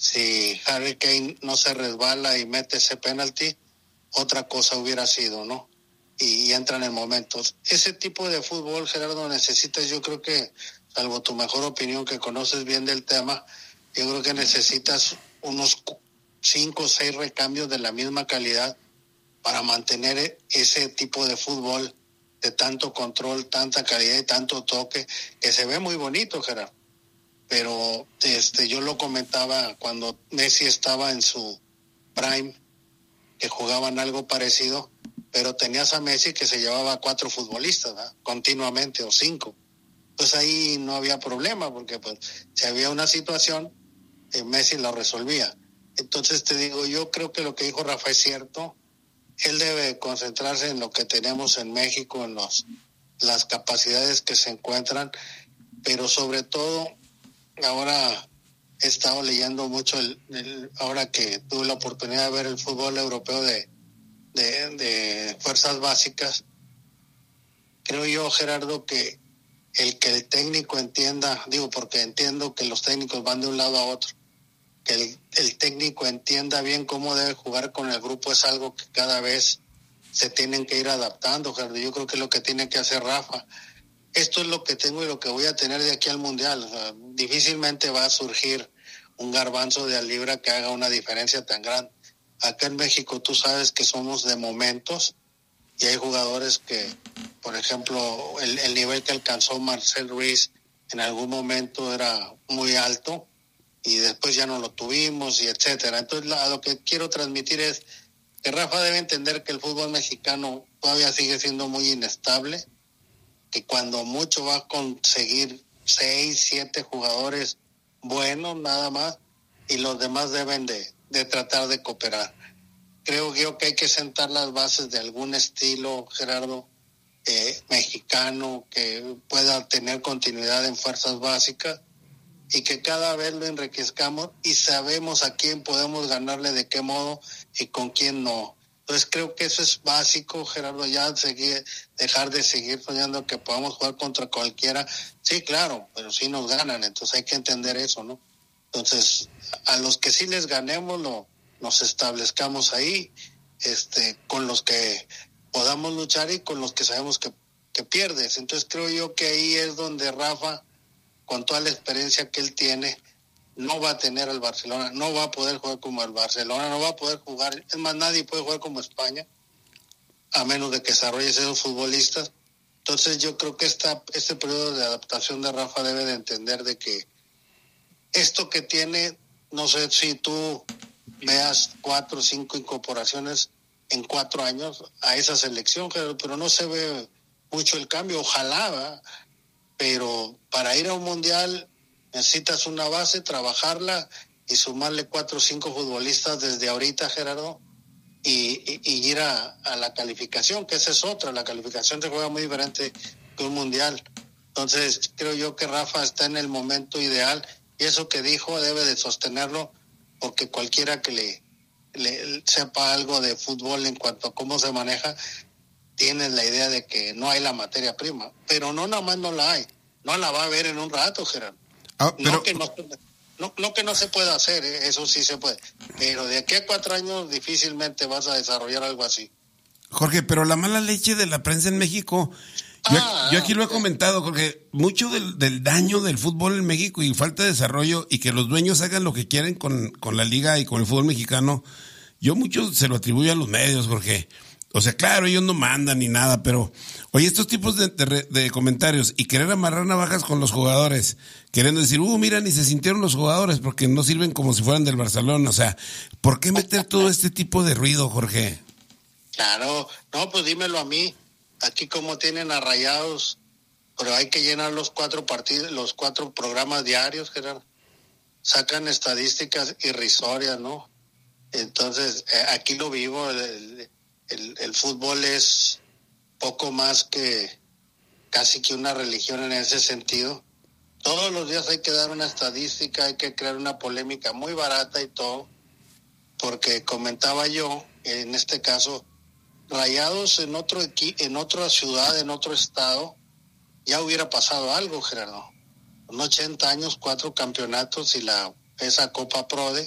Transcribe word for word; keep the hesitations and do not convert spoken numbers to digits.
si Harry Kane no se resbala y mete ese penalti, otra cosa hubiera sido, ¿no? Y, y entran en momentos. Ese tipo de fútbol, Gerardo, necesitas, yo creo que, salvo tu mejor opinión, que conoces bien del tema, yo creo que necesitas unos cinco o seis recambios de la misma calidad para mantener ese tipo de fútbol de tanto control, tanta calidad y tanto toque, que se ve muy bonito, Gerardo. Pero este yo lo comentaba cuando Messi estaba en su prime, que jugaban algo parecido, pero tenías a Messi que se llevaba a cuatro futbolistas, ¿verdad? Continuamente, o cinco. Pues ahí no había problema, porque pues si había una situación, eh, Messi la resolvía. Entonces te digo, yo creo que lo que dijo Rafa es cierto. Él debe concentrarse en lo que tenemos en México, en los las capacidades que se encuentran, pero sobre todo, ahora he estado leyendo mucho, el, el, ahora que tuve la oportunidad de ver el fútbol europeo de, de, de fuerzas básicas, creo yo, Gerardo, que el que el técnico entienda, digo porque entiendo que los técnicos van de un lado a otro, que el, el técnico entienda bien cómo debe jugar con el grupo es algo que cada vez se tienen que ir adaptando, Gerardo. Yo creo que es lo que tiene que hacer Rafa. Esto es lo que tengo y lo que voy a tener de aquí al Mundial. O sea, difícilmente va a surgir un garbanzo de libra que haga una diferencia tan grande. Acá en México tú sabes que somos de momentos y hay jugadores que, por ejemplo, el, el nivel que alcanzó Marcel Ruiz en algún momento era muy alto y después ya no lo tuvimos y etcétera. Entonces a lo que quiero transmitir es que Rafa debe entender que el fútbol mexicano todavía sigue siendo muy inestable, que cuando mucho va a conseguir seis, siete jugadores buenos nada más y los demás deben de, de tratar de cooperar. Creo yo que hay que sentar las bases de algún estilo, Gerardo, eh, mexicano, que pueda tener continuidad en fuerzas básicas y que cada vez lo enriquezcamos y sabemos a quién podemos ganarle, de qué modo y con quién no. Entonces creo que eso es básico, Gerardo, ya seguir, dejar de seguir soñando que podamos jugar contra cualquiera. Sí, claro, pero sí nos ganan, entonces hay que entender eso, ¿no? Entonces, a los que sí les ganemos, lo, nos establezcamos ahí, este, con los que podamos luchar y con los que sabemos que, que pierdes. Entonces creo yo que ahí es donde Rafa, con toda la experiencia que él tiene, no va a tener al Barcelona, no va a poder jugar como el Barcelona, no va a poder jugar, es más, nadie puede jugar como España, a menos de que desarrolle esos futbolistas. Entonces yo creo que esta, este periodo de adaptación de Rafa debe de entender de que esto que tiene, no sé si tú veas cuatro o cinco incorporaciones en cuatro años a esa selección, pero no se ve mucho el cambio, ojalá, ¿verdad? Pero para ir a un mundial necesitas una base, trabajarla y sumarle cuatro o cinco futbolistas desde ahorita, Gerardo, y, y, y ir a, a la calificación, que esa es otra. La calificación se juega muy diferente que un mundial. Entonces creo yo que Rafa está en el momento ideal y eso que dijo debe de sostenerlo, porque cualquiera que le, le sepa algo de fútbol en cuanto a cómo se maneja, tiene la idea de que no hay la materia prima, pero no, nada más no la hay, no la va a haber en un rato, Gerardo. Ah, pero... no, que no, no, no que no se pueda hacer, ¿eh? Eso sí se puede, pero de aquí a cuatro años difícilmente vas a desarrollar algo así. Jorge, pero la mala leche de la prensa en México, yo, ah, yo aquí lo he comentado, Jorge, mucho del, del daño del fútbol en México y falta de desarrollo y que los dueños hagan lo que quieren con, con la liga y con el fútbol mexicano, yo mucho se lo atribuyo a los medios, Jorge. O sea, claro, ellos no mandan ni nada, pero oye, estos tipos de, de, de comentarios y querer amarrar navajas con los jugadores, queriendo decir, uh, mira, ni se sintieron los jugadores porque no sirven como si fueran del Barcelona. O sea, ¿por qué meter todo este tipo de ruido, Jorge? Claro, no, pues dímelo a mí. Aquí como tienen a Rayados, pero hay que llenar los cuatro partidos, los cuatro programas diarios, Gerardo. Sacan estadísticas irrisorias, ¿no? Entonces, eh, aquí lo vivo, el, el, el, el fútbol es poco más que casi que una religión en ese sentido. Todos los días hay que dar una estadística, hay que crear una polémica muy barata y todo, porque comentaba yo, en este caso, Rayados en otro equi- en otra ciudad, en otro estado, ya hubiera pasado algo, Gerardo. Con ochenta años, cuatro campeonatos y la esa Copa Prode,